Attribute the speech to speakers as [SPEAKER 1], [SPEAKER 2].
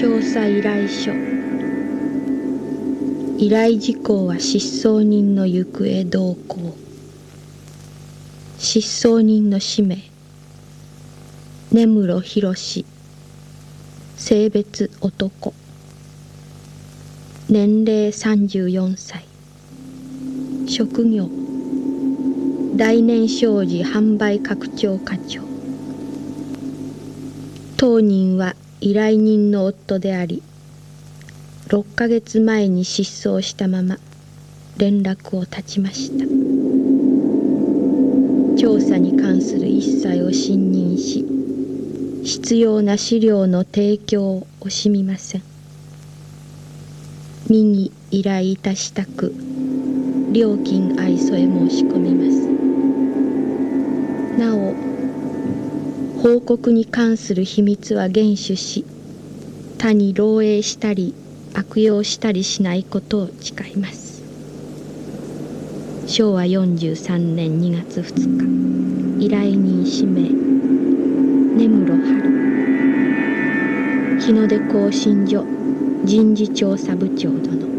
[SPEAKER 1] 調査依頼書。依頼事項は失踪人の行方動向。失踪人の氏名、根室博。性別男。年齢34歳。職業、大年商事販売拡張課長。当人は依頼人の夫であり、6ヶ月前に失踪したまま連絡を絶ちました。調査に関する一切を信任し、必要な資料の提供を惜しみません。右依頼いたしたく、料金愛想へ申し込みます。なお、報告に関する秘密は厳守し、他に漏洩したり悪用したりしないことを誓います。昭和43年2月2日、依頼人氏名、根室春。日の出更新所人事調査部長殿。